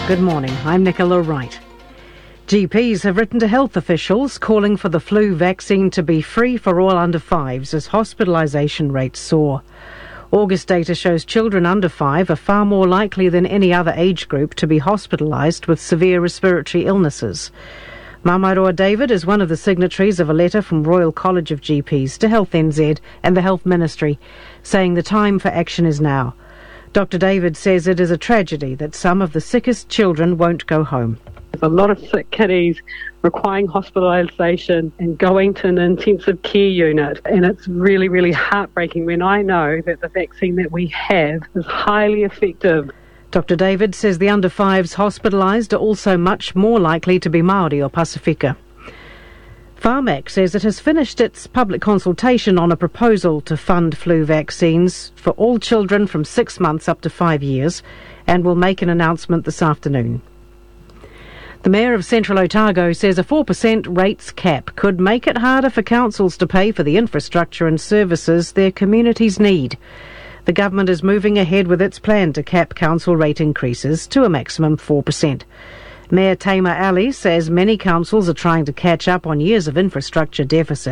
Good morning, I'm Nicola Wright. GPs have written to health officials calling for the flu vaccine to be free for all under 5s as hospitalisation rates soar. August data shows children under 5 are far more likely than any other age group to be hospitalised with severe respiratory illnesses. Mamaroa David is one of the signatories of a letter from Royal College of GPs to Health NZ and the Health Ministry, saying the time for action is now. Dr David says it is a tragedy that some of the sickest children won't go home. There's a lot of sick kiddies requiring hospitalisation and going to an intensive care unit, and it's really, really heartbreaking when I know that the vaccine that we have is highly effective. Dr David says the under 5s hospitalised are also much more likely to be Māori or Pasifika. Pharmac says it has finished its public consultation on a proposal to fund flu vaccines for all children from 6 months up to 5 years and will make an announcement this afternoon. The Mayor of Central Otago says a 4% rates cap could make it harder for councils to pay for the infrastructure and services their communities need. The government is moving ahead with its plan to cap council rate increases to a maximum 4%. Mayor Tamer Ali says many councils are trying to catch up on years of infrastructure deficit.